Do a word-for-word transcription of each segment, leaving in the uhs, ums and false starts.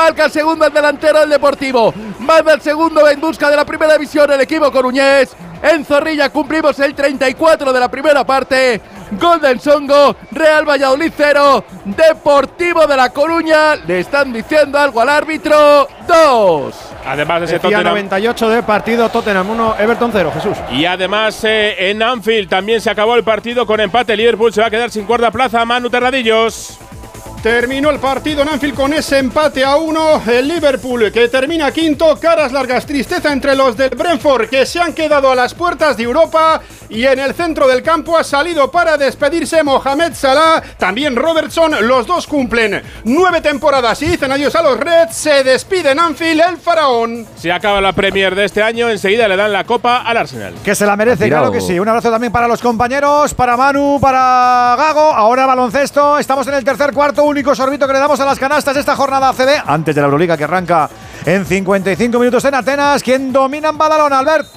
Marca el segundo el delantero del Deportivo. Manda el segundo en busca de la primera división el equipo coruñés. En Zorrilla cumplimos el treinta y cuatro de la primera parte. Gol de Ensongo, Real Valladolid cero, Deportivo de La Coruña. Le están diciendo algo al árbitro. dos. Además de ese Decía Tottenham noventa y ocho de partido, Tottenham uno, Everton cero, Jesús. Y además eh, en Anfield también se acabó el partido con empate. Liverpool se va a quedar sin cuarta plaza. Manu Terradillos. Terminó el partido en Anfield con ese empate a uno. El Liverpool, que termina quinto, caras largas, tristeza entre los del Brentford, que se han quedado a las puertas de Europa. Y en el centro del campo ha salido para despedirse Mohamed Salah, también Robertson. Los dos cumplen nueve temporadas y dicen adiós a los Reds. Se despide en Anfield el faraón. Se acaba la Premier de este año. Enseguida le dan la copa al Arsenal. Que se la merece, claro que sí. Un abrazo también para los compañeros, para Manu, para Gago. Ahora baloncesto. Estamos en el tercer cuarto. Único sorbito que le damos a las canastas de esta jornada A C B. Antes de la Euroliga que arranca en cincuenta y cinco minutos en Atenas. ¿Quién domina en Badalona, Albert?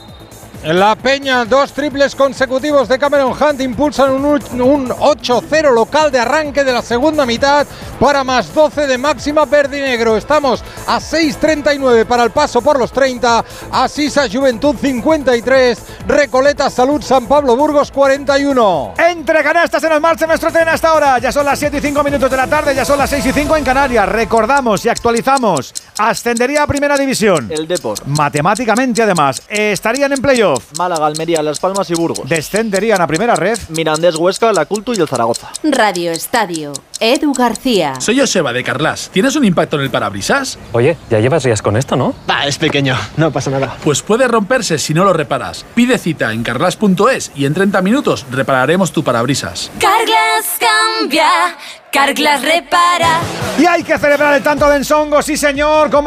La Peña, dos triples consecutivos de Cameron Hunt impulsan un, un ocho cero local de arranque de la segunda mitad para más doce de máxima verde y negro. Estamos a seis treinta y nueve para el paso por los treinta. Asisa Juventud cincuenta y tres, Recoleta Salud San Pablo Burgos cuarenta y uno. Entre canastas en el marcha nuestro tren hasta ahora. Ya son las siete y cinco minutos de la tarde, ya son las seis y cinco en Canarias. Recordamos y actualizamos. Ascendería a Primera División. El Depor. Matemáticamente, además, estarían en playoff. Málaga, Almería, Las Palmas y Burgos. Descenderían a Primera Red. Mirandés, Huesca, La Cultu y el Zaragoza. Radio Estadio. Edu García. Soy Joseba de Carlas. ¿Tienes un impacto en el parabrisas? Oye, ya llevas días con esto, ¿no? Va, es pequeño, no pasa nada. Pues puede romperse si no lo reparas. Pide cita en carlas punto es y en treinta minutos repararemos tu parabrisas. Carglass cambia, Carglass repara. Y hay que celebrar el tanto de Ensongo, sí señor. Como